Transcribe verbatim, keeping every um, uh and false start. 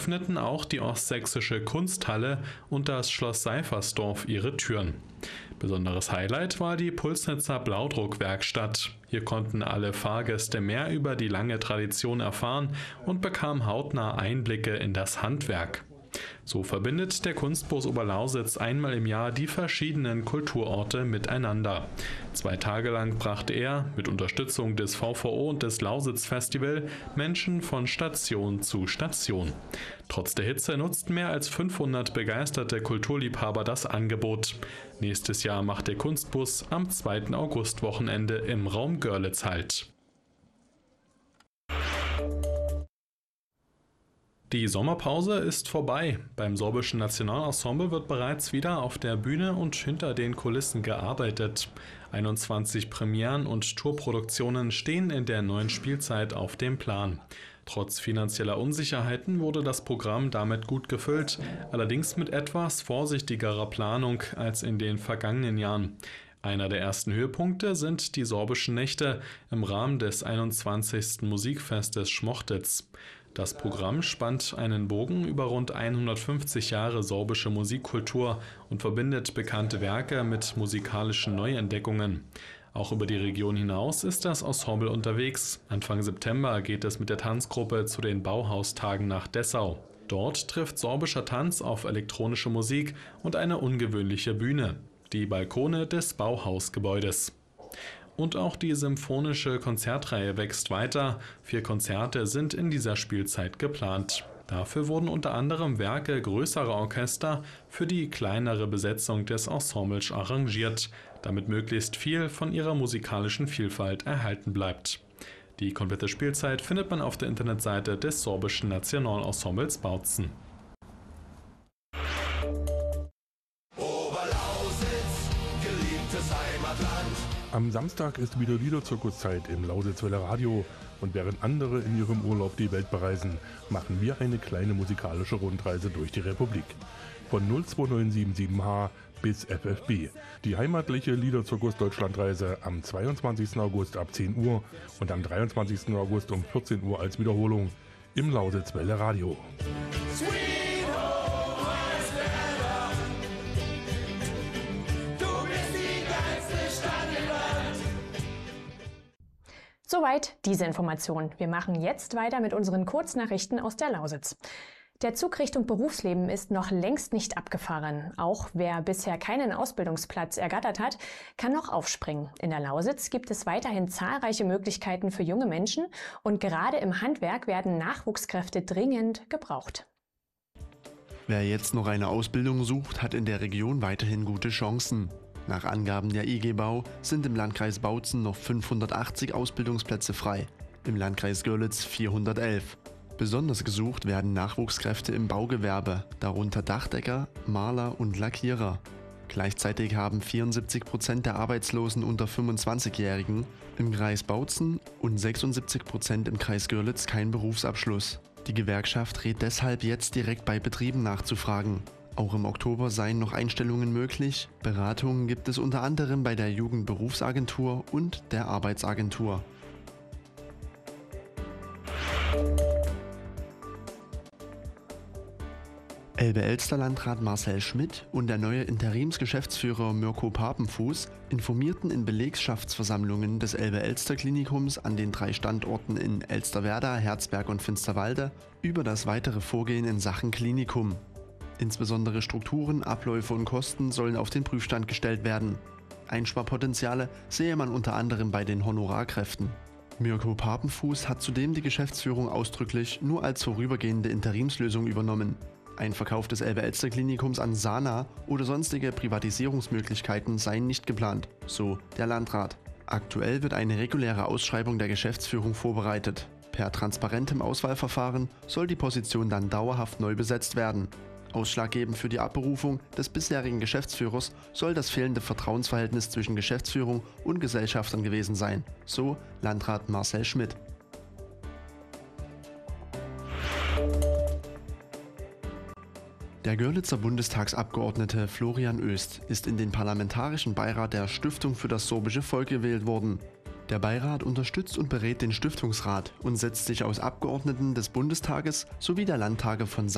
öffneten auch die Ostsächsische Kunsthalle und das Schloss Seifersdorf ihre Türen. Besonderes Highlight war die Pulsnitzer Blaudruckwerkstatt. Hier konnten alle Fahrgäste mehr über die lange Tradition erfahren und bekamen hautnah Einblicke in das Handwerk. So verbindet der Kunstbus Oberlausitz einmal im Jahr die verschiedenen Kulturorte miteinander. Zwei Tage lang brachte er, mit Unterstützung des V V O und des Lausitz Festival, Menschen von Station zu Station. Trotz der Hitze nutzten mehr als fünfhundert begeisterte Kulturliebhaber das Angebot. Nächstes Jahr macht der Kunstbus am zweiten August-Wochenende im Raum Görlitz Halt. Die Sommerpause ist vorbei. Beim Sorbischen Nationalensemble wird bereits wieder auf der Bühne und hinter den Kulissen gearbeitet. einundzwanzig Premieren und Tourproduktionen stehen in der neuen Spielzeit auf dem Plan. Trotz finanzieller Unsicherheiten wurde das Programm damit gut gefüllt, allerdings mit etwas vorsichtigerer Planung als in den vergangenen Jahren. Einer der ersten Höhepunkte sind die Sorbischen Nächte im Rahmen des einundzwanzigsten Musikfestes Schmochtitz. Das Programm spannt einen Bogen über rund hundertfünfzig Jahre sorbische Musikkultur und verbindet bekannte Werke mit musikalischen Neuentdeckungen. Auch über die Region hinaus ist das Ensemble unterwegs. Anfang September geht es mit der Tanzgruppe zu den Bauhaustagen nach Dessau. Dort trifft sorbischer Tanz auf elektronische Musik und eine ungewöhnliche Bühne, die Balkone des Bauhausgebäudes. Und auch die symphonische Konzertreihe wächst weiter. Vier Konzerte sind in dieser Spielzeit geplant. Dafür wurden unter anderem Werke größerer Orchester für die kleinere Besetzung des Ensembles arrangiert, damit möglichst viel von ihrer musikalischen Vielfalt erhalten bleibt. Die komplette Spielzeit findet man auf der Internetseite des Sorbischen Nationalensembles Bautzen. Am Samstag ist wieder Liederzirkuszeit im Lausitzwelle Radio und während andere in ihrem Urlaub die Welt bereisen, machen wir eine kleine musikalische Rundreise durch die Republik. Von null zwei neun sieben sieben H bis F F B. Die heimatliche Liederzirkus Deutschlandreise am zweiundzwanzigsten August ab zehn Uhr und am dreiundzwanzigsten August um vierzehn Uhr als Wiederholung im Lausitzwelle Radio. Soweit diese Information. Wir machen jetzt weiter mit unseren Kurznachrichten aus der Lausitz. Der Zug Richtung Berufsleben ist noch längst nicht abgefahren. Auch wer bisher keinen Ausbildungsplatz ergattert hat, kann noch aufspringen. In der Lausitz gibt es weiterhin zahlreiche Möglichkeiten für junge Menschen und gerade im Handwerk werden Nachwuchskräfte dringend gebraucht. Wer jetzt noch eine Ausbildung sucht, hat in der Region weiterhin gute Chancen. Nach Angaben der I G Bau sind im Landkreis Bautzen noch fünfhundertachtzig Ausbildungsplätze frei, im Landkreis Görlitz vierhundertelf. Besonders gesucht werden Nachwuchskräfte im Baugewerbe, darunter Dachdecker, Maler und Lackierer. Gleichzeitig haben vierundsiebzig Prozent der Arbeitslosen unter fünfundzwanzigjährigen im Kreis Bautzen und sechsundsiebzig Prozent im Kreis Görlitz keinen Berufsabschluss. Die Gewerkschaft rät deshalb jetzt direkt bei Betrieben nachzufragen. Auch im Oktober seien noch Einstellungen möglich. Beratungen gibt es unter anderem bei der Jugendberufsagentur und der Arbeitsagentur. Elbe-Elster-Landrat Marcel Schmidt und der neue Interimsgeschäftsführer Mirko Papenfuß informierten in Belegschaftsversammlungen des Elbe-Elster-Klinikums an den drei Standorten in Elsterwerda, Herzberg und Finsterwalde über das weitere Vorgehen in Sachen Klinikum. Insbesondere Strukturen, Abläufe und Kosten sollen auf den Prüfstand gestellt werden. Einsparpotenziale sehe man unter anderem bei den Honorarkräften. Mirko Papenfuß hat zudem die Geschäftsführung ausdrücklich nur als vorübergehende Interimslösung übernommen. Ein Verkauf des Elbe-Elster-Klinikums an Sana oder sonstige Privatisierungsmöglichkeiten seien nicht geplant, so der Landrat. Aktuell wird eine reguläre Ausschreibung der Geschäftsführung vorbereitet. Per transparentem Auswahlverfahren soll die Position dann dauerhaft neu besetzt werden. Ausschlaggebend für die Abberufung des bisherigen Geschäftsführers soll das fehlende Vertrauensverhältnis zwischen Geschäftsführung und Gesellschaftern gewesen sein, so Landrat Marcel Schmidt. Der Görlitzer Bundestagsabgeordnete Florian Oest ist in den Parlamentarischen Beirat der Stiftung für das sorbische Volk gewählt worden. Der Beirat unterstützt und berät den Stiftungsrat und setzt sich aus Abgeordneten des Bundestages sowie der Landtage von